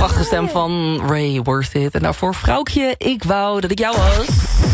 prachtige stem van Ray, Worth It. En daarvoor Vrouwtje, ik wou dat ik jou was.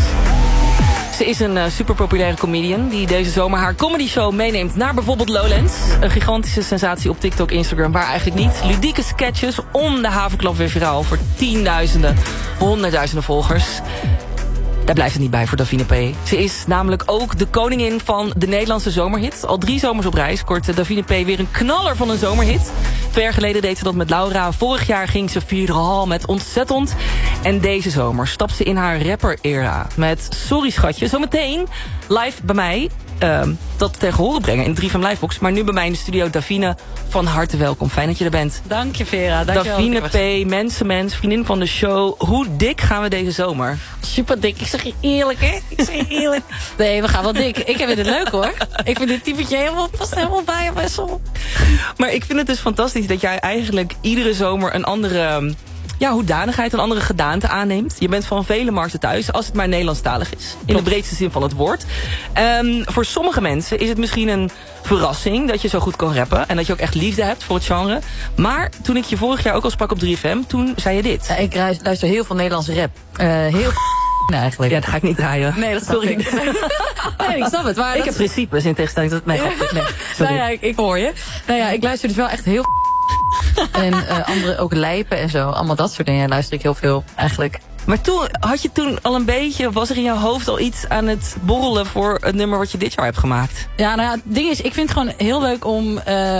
Ze is een super populaire comedian die deze zomer haar comedy show meeneemt naar bijvoorbeeld Lowlands. Een gigantische sensatie op TikTok, Instagram, waar eigenlijk niet. Ludieke sketches om de havenklap weer viraal voor tienduizenden, honderdduizenden volgers. Daar blijft het niet bij voor Davina P. Ze is namelijk ook de koningin van de Nederlandse zomerhit. Al 3 zomers op reis scoort Davina P. weer een knaller van een zomerhit. 2 jaar geleden deed ze dat met Laura. Vorig jaar ging ze vierde hal met Ontzettend. En deze zomer stapt ze in haar rapper-era met Sorry Schatje. Zometeen live bij mij dat tegen horen brengen in de 3FM Livebox. Maar nu bij mij in de studio Davina, van harte welkom. Fijn dat je er bent. Dank je, Vera. Davina P, mensenmens, vriendin van de show. Hoe dik gaan we deze zomer? Super dik. Ik zeg je eerlijk, hè? Ik zeg je eerlijk. Nee, we gaan wel dik. Ik heb het leuk, hoor. Ik vind dit typetje past helemaal bij je Wessel. Maar ik vind het dus fantastisch dat jij eigenlijk iedere zomer een andere hoedanigheid, een andere gedaante aanneemt. Je bent van vele markten thuis, als het maar Nederlandstalig is. In de breedste zin van het woord. Voor sommige mensen is het misschien een verrassing dat je zo goed kan rappen. En dat je ook echt liefde hebt voor het genre. Maar toen ik je vorig jaar ook al sprak op 3FM, toen zei je dit. Ja, ik luister heel veel Nederlandse rap. Heel nee, eigenlijk. Ja, dat ga ik niet draaien. Nee, dat sorry. Nee, ik snap het. Maar ik heb principes in tegenstelling tot het mij. Nee, nou ja, ik hoor je. Nou ja, ik luister dus wel echt heel en andere ook lijpen en zo. Allemaal dat soort dingen luister ik heel veel eigenlijk. Maar had je toen al een beetje, was er in jouw hoofd al iets aan het borrelen voor het nummer wat je dit jaar hebt gemaakt? Ja, nou ja, het ding is, ik vind het gewoon heel leuk om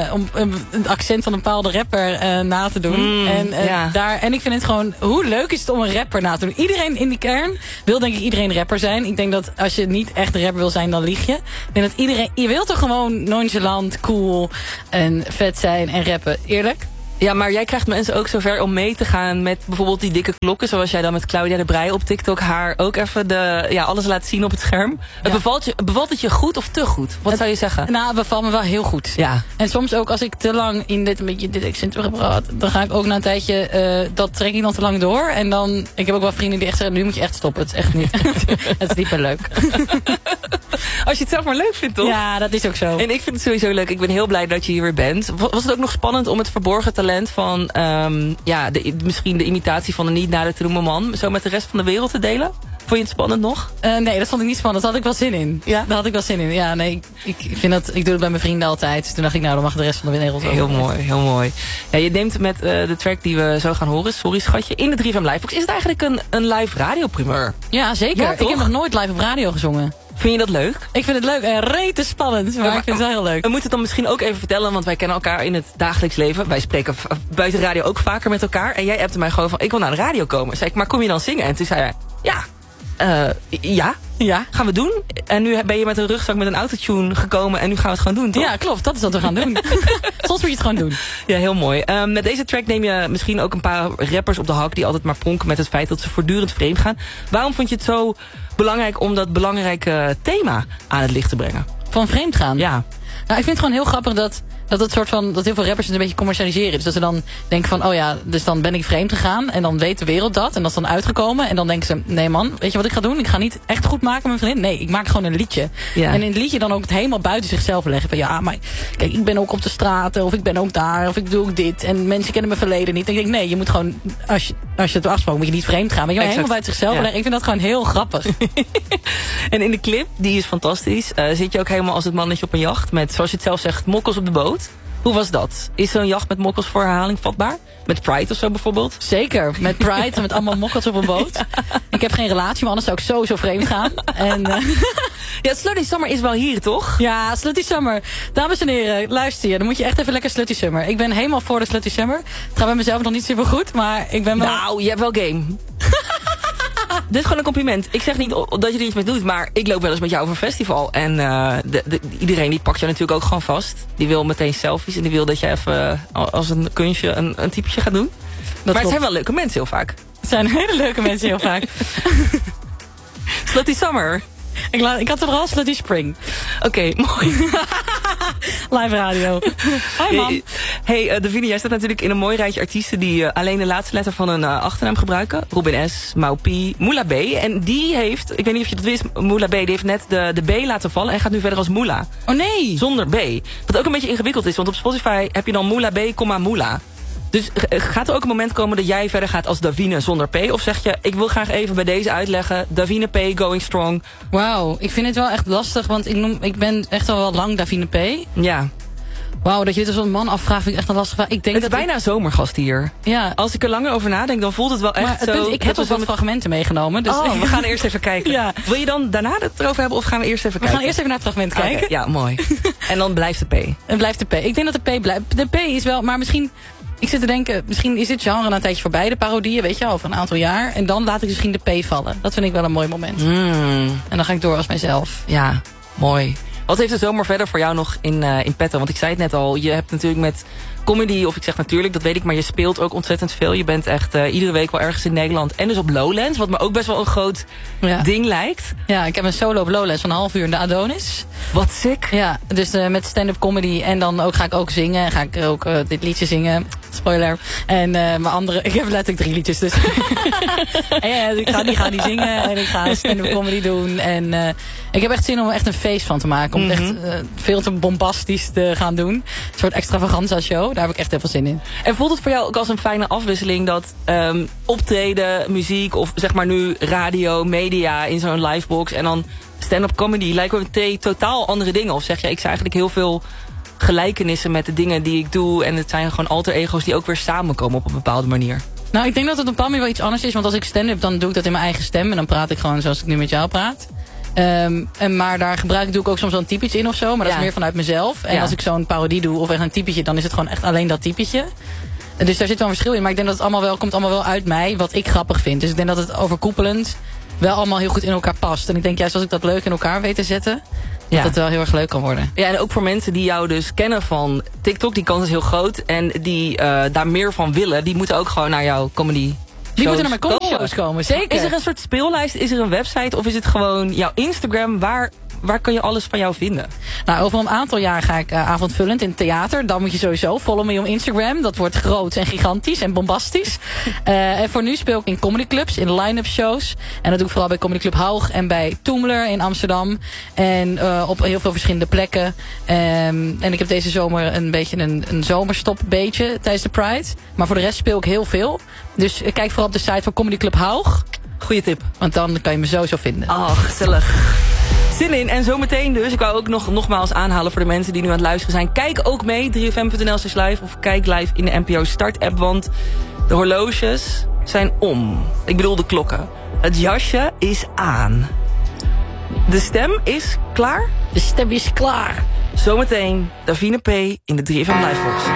het accent van een bepaalde rapper na te doen. En ik vind het gewoon, hoe leuk is het om een rapper na te doen? Iedereen in die kern wil denk ik iedereen rapper zijn. Ik denk dat als je niet echt een rapper wil zijn, dan lieg je. Ik denk dat iedereen, je wilt toch gewoon nonchalant, cool en vet zijn en rappen. Eerlijk? Ja, maar jij krijgt mensen ook zover om mee te gaan met bijvoorbeeld die dikke klokken. Zoals jij dan met Claudia de Breij op TikTok haar ook even alles laat zien op het scherm. Ja. Bevalt het je goed of te goed? Wat zou je zeggen? Nou, het bevalt me wel heel goed. Ja. En soms ook als ik te lang in dit accent heb gepraat, dan ga ik ook na een tijdje, dat trek ik dan te lang door. En dan, ik heb ook wel vrienden die echt zeggen, nu moet je echt stoppen. Het is echt niet, het is niet meer leuk. Als je het zelf maar leuk vindt, toch? Ja, dat is ook zo. En ik vind het sowieso leuk. Ik ben heel blij dat je hier weer bent. Was het ook nog spannend om het verborgen talent van misschien de imitatie van een niet nader te noemen man zo met de rest van de wereld te delen? Vond je het spannend nog? Nee, dat vond ik niet spannend. Daar had ik wel zin in. Ja? Daar had ik wel zin in. Ja, nee, ik vind dat, ik doe het bij mijn vrienden altijd. Dus toen dacht ik, nou, dan mag de rest van de wereld ook. Heel mooi, heel mooi. Ja, je neemt met de track die we zo gaan horen, Sorry Schatje, in de 3FM Livebox. Is het eigenlijk een live radioprimeur? Ja, zeker. Ja, ik heb nog nooit live op radio gezongen. Vind je dat leuk? Ik vind het leuk en rete spannend, maar ik vind het wel heel leuk. We moeten het dan misschien ook even vertellen, want wij kennen elkaar in het dagelijks leven. Wij spreken buiten de radio ook vaker met elkaar. En jij appte mij gewoon van, ik wil naar de radio komen. Zei ik, maar kom je dan zingen? En toen zei hij, ja, gaan we doen. En nu ben je met een rugzak met een autotune gekomen en nu gaan we het gewoon doen, toch? Ja, klopt, dat is wat we gaan doen. Soms moet je het gewoon doen. Ja, heel mooi. Met deze track neem je misschien ook een paar rappers op de hak die altijd maar pronken met het feit dat ze voortdurend vreemd gaan. Waarom vond je het zo belangrijk om dat belangrijke thema aan het licht te brengen? Van vreemd gaan? Ja. Nou, ik vind het gewoon heel grappig dat heel veel rappers het een beetje commercialiseren. Dus dat ze dan denken van, oh ja, dus dan ben ik vreemd gegaan. En dan weet de wereld dat. En dat is dan uitgekomen. En dan denken ze, nee man, weet je wat ik ga doen? Ik ga niet echt goed maken met mijn vriendin. Nee, ik maak gewoon een liedje. Ja. En in het liedje dan ook het helemaal buiten zichzelf leggen. Van ja, maar kijk, ik ben ook op de straten. Of ik ben ook daar. Of ik doe ook dit. En mensen kennen mijn verleden niet. En ik denk, nee, je moet gewoon, als je het afspraakt, moet je niet vreemd gaan. Maar je moet helemaal buiten zichzelf leggen. Ik vind dat gewoon heel grappig. En in de clip, die is fantastisch, zit je ook helemaal als het mannetje op een jacht. Met, zoals je het zelf zegt, mokkels op de boot. Hoe was dat? Is zo'n jacht met mokkels voor herhaling vatbaar? Met Pride of zo bijvoorbeeld? Zeker, met Pride en met allemaal mokkels op een boot. Ja. Ik heb geen relatie, maar anders zou ik sowieso vreemd gaan. En, ja, Slutty Summer is wel hier, toch? Ja, Slutty Summer. Dames en heren, luister je. Dan moet je echt even lekker Slutty Summer. Ik ben helemaal voor de Slutty Summer. Het gaat bij mezelf nog niet super goed, maar ik ben wel... Nou, je hebt wel game. Dit is gewoon een compliment. Ik zeg niet dat je er iets mee doet, maar ik loop wel eens met jou over een festival. En iedereen die pakt je natuurlijk ook gewoon vast. Die wil meteen selfies en die wil dat je even als een kunstje een typetje gaat doen. Maar het zijn wel leuke mensen heel vaak. Het zijn hele leuke mensen heel vaak. Slutty Summer. Ik had er vooral Slutty Spring. Oké, mooi. Live radio. Hi man. Hey, Davina, jij staat natuurlijk in een mooi rijtje artiesten die alleen de laatste letter van hun achternaam gebruiken. Robin S, Maupi, Moula B. En die heeft, ik weet niet of je dat wist, Moula B, die heeft net de B laten vallen en gaat nu verder als Moula. Oh nee. Zonder B. Wat ook een beetje ingewikkeld is, want op Spotify heb je dan Moula B, Moula. Dus gaat er ook een moment komen dat jij verder gaat als Davine zonder P? Of zeg je, ik wil graag even bij deze uitleggen, Davine P, going strong. Wauw, ik vind het wel echt lastig, want ik ben echt al wel lang Davine P. Ja. Wauw, dat je dit als een man afvraagt, vind ik echt een lastig vraag. Ik denk het is bijna zomergast hier. Ja. Als ik er langer over nadenk, dan voelt het wel echt zo. Ik heb al wat fragmenten meegenomen. Dus we gaan eerst even kijken. Ja. Wil je dan daarna het erover hebben of gaan we eerst even kijken? We gaan eerst even naar het fragment kijken. Okay, ja, mooi. En dan blijft de P. En blijft de P. Ik denk dat de P blijft. De P is wel, maar misschien... Ik zit te denken, misschien is dit genre na een tijdje voorbij, de parodieën, weet je, over een aantal jaar. En dan laat ik misschien de P vallen. Dat vind ik wel een mooi moment. En dan ga ik door als mijzelf. Ja, mooi. Wat heeft de zomer verder voor jou nog in petto? Want ik zei het net al, je hebt natuurlijk met comedy, of ik zeg natuurlijk, dat weet ik, maar je speelt ook ontzettend veel. Je bent echt iedere week wel ergens in Nederland en dus op Lowlands, wat me ook best wel een groot ding lijkt. Ja, ik heb een solo op Lowlands van een half uur in de Adonis. Wat sick. Ja, dus met stand-up comedy en dan ga ik ook zingen. Ga ik ook dit liedje zingen. Spoiler. En mijn andere... Ik heb letterlijk 3 liedjes, dus... en, ik ga die zingen en ik ga stand-up comedy doen. En ik heb echt zin om echt een feest van te maken. Om het echt veel te bombastisch te gaan doen. Een soort extravaganza show. Daar heb ik echt heel veel zin in. En voelt het voor jou ook als een fijne afwisseling dat optreden, muziek of zeg maar nu radio, media in zo'n livebox en dan stand-up comedy lijken we 2 totaal andere dingen? Of zeg je, ik zie eigenlijk heel veel gelijkenissen met de dingen die ik doe en het zijn gewoon alter ego's die ook weer samenkomen op een bepaalde manier? Nou, ik denk dat het op een bepaalde manier wel iets anders is. Want als ik stand-up, dan doe ik dat in mijn eigen stem. En dan praat ik gewoon zoals ik nu met jou praat. Maar daar doe ik ook soms wel een typetje in of zo. Maar dat is meer vanuit mezelf. En als ik zo'n parodie doe of echt een typetje, dan is het gewoon echt alleen dat typetje. Dus daar zit wel een verschil in. Maar ik denk dat het komt allemaal wel uit mij, wat ik grappig vind. Dus ik denk dat het overkoepelend wel allemaal heel goed in elkaar past. En ik denk juist als ik dat leuk in elkaar weet te zetten, dat het wel heel erg leuk kan worden. Ja, en ook voor mensen die jou dus kennen van TikTok, die kans is heel groot. En die daar meer van willen, die moeten ook gewoon naar jouw comedy. Die moeten naar mijn comedy shows komen, zeker. Is er een soort speellijst? Is er een website? Of is het gewoon jouw Instagram? Waar kan je alles van jou vinden? Nou, over een aantal jaar ga ik avondvullend in het theater. Dan moet je sowieso follow me op Instagram. Dat wordt groot en gigantisch en bombastisch. En voor nu speel ik in comedyclubs, in line-up shows. En dat doe ik vooral bij Comedy Club Haug en bij Toemler in Amsterdam. En op heel veel verschillende plekken. En ik heb deze zomer een beetje een zomerstop beetje tijdens de Pride. Maar voor de rest speel ik heel veel. Dus kijk vooral op de site van Comedy Club Haug. Goeie tip. Want dan kan je me sowieso vinden. Oh, gezellig. Zin in. En zometeen dus. Ik wou ook nogmaals aanhalen voor de mensen die nu aan het luisteren zijn. Kijk ook mee, 3fm.nl/live of kijk live in de NPO Start app. Want de horloges zijn om. Ik bedoel de klokken. Het jasje is aan. De stem is klaar? De stem is klaar. Zometeen Davine P in de 3FM Livebox.